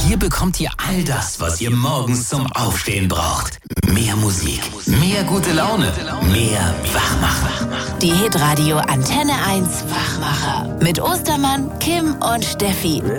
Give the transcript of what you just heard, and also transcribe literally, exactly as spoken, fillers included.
Hier bekommt ihr all das, was ihr morgens zum Aufstehen braucht. Mehr Musik, mehr gute Laune, mehr Wachmacher. Die Hitradio Antenne eins Wachmacher. Mit Ostermann, Kim und Steffi.